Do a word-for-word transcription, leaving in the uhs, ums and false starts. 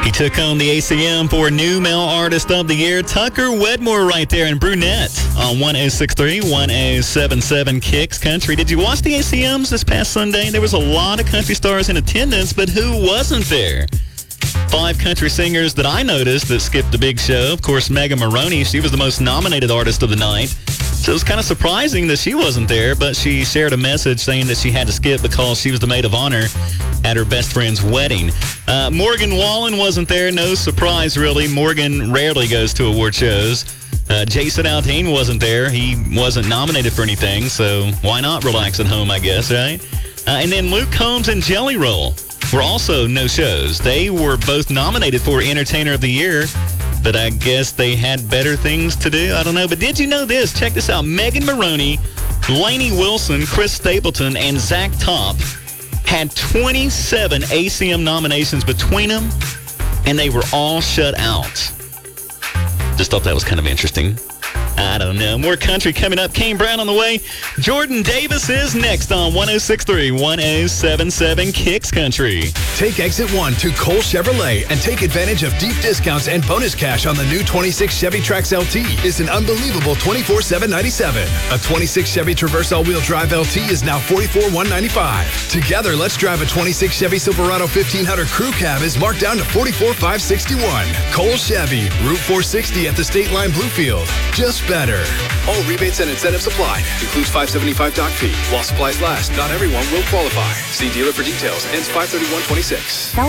He took home the A C M for New Male Artist of the Year. Tucker Wedmore right there in Brunette on one oh six point three, one oh seven point seven Kicks Country. Did you watch the A C Ms this past Sunday? There was a lot of country stars in attendance, but who wasn't there? Five country singers that I noticed that skipped the big show. Of course, Megan Maroney, she was the most nominated artist of the night. So it was kind of surprising that she wasn't there, but she shared a message saying that she had to skip because she was the maid of honor at her best friend's wedding. Uh, Morgan Wallen wasn't there. No surprise, really. Morgan rarely goes to award shows. Uh, Jason Aldean wasn't there. He wasn't nominated for anything, so why not relax at home, I guess, right? Uh, and then Luke Combs and Jelly Roll were also no shows. They were both nominated for Entertainer of the Year, but I guess they had better things to do. I don't know. But did you know this? Check this out. Megan Maroney, Lainey Wilson, Chris Stapleton, and Zach Top had twenty-seven A C M nominations between them, and they were all shut out. Just thought that was kind of interesting. I don't know. More country coming up. Kane Brown on the way. Jordan Davis is next on one oh six point three, one oh seven point seven Kicks Country. Take Exit one to Cole Chevrolet and take advantage of deep discounts and bonus cash on the new twenty-six Chevy Trax L T. It's an unbelievable twenty-four thousand seven hundred ninety-seven dollars. A twenty-six Chevy Traverse all-wheel drive L T is now forty-four thousand one hundred ninety-five dollars. Together, let's drive a twenty-six Chevy Silverado fifteen hundred Crew Cab is marked down to forty-four thousand five hundred sixty-one dollars. Cole Chevy, Route four sixty at the State Line Bluefield. Just better. All rebates and incentives applied. Includes five hundred seventy-five dollars dock fee. While supplies last, not everyone will qualify. See dealer for details. Ends five thirty-one twenty-six.